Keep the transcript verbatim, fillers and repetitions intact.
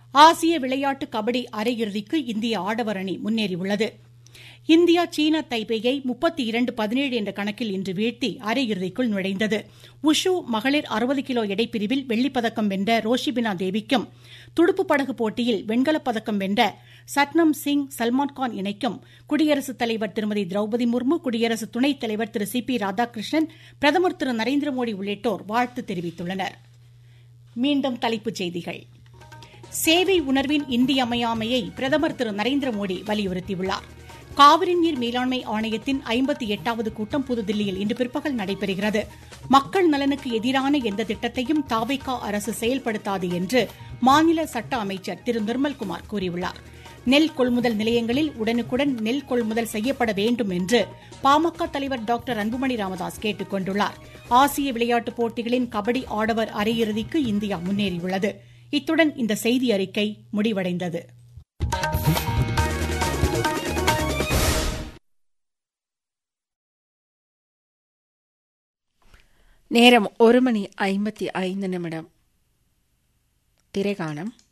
ஆசிய விளையாட்டு கபடி அரையிறுதிக்கு இந்திய ஆடவர் அணி முன்னேறியுள்ளது. இந்தியா சீனா தைபேயை முப்பத்தி இரண்டு பதினேழு என்ற கணக்கில் இன்று வீழ்த்தி அரையிறுதிக்குள் நுழைந்தது. உஷு மகளிர் அறுபது கிலோ எடைப்பிரிவில் வெள்ளிப்பதக்கம் வென்ற ரோஷிபினா தேவிக்கும், துடுப்பு படகு போட்டியில் வெண்கலப் பதக்கம் வென்ற சட்னம் சிங் சல்மான்கான் இணைக்கும் குடியரசுத் தலைவர் திருமதி திரௌபதி முர்மு, குடியரசு துணைத் தலைவர் திரு சி பி ராதாகிருஷ்ணன், பிரதமர் திரு நரேந்திர மோடி உள்ளிட்டோர் வாழ்த்து தெரிவித்துள்ளனர். மீண்டும் தலைப்புச் செய்திகள். சேவை உணர்வின் இன்றியமையாமையை பிரதமர் திரு நரேந்திர மோடி வலியுறுத்தியுள்ளார். காவிரி நீர் மேலாண்மை ஆணையத்தின் ஐம்பத்தி எட்டாவது கூட்டம் புதுதில்லியில் இன்று பிற்பகல் நடைபெறுகிறது. மக்கள் நலனுக்கு எதிரான எந்த திட்டத்தையும் தாவேகா அரசு செயல்படுத்தாது என்று மாநில சட்ட அமைச்சர் திரு நிர்மல்குமார் கூறியுள்ளார். நெல் கொள்முதல் நிலையங்களில் உடனுக்குடன் நெல் கொள்முதல் செய்யப்பட வேண்டும் என்று பாமக தலைவர் டாக்டர் அன்புமணி ராமதாஸ் கேட்டுக் கொண்டுள்ளார். ஆசிய விளையாட்டுப் போட்டிகளின் கபடி ஆடவர் அரையிறுதிக்கு இந்தியா முன்னேறியுள்ளது. இத்துடன் இந்த செய்தி அறிக்கை முடிவடைந்தது. நேரம் ஒரு மணி ஐம்பத்தி ஐந்து நிமிடம். திரைகாணம்.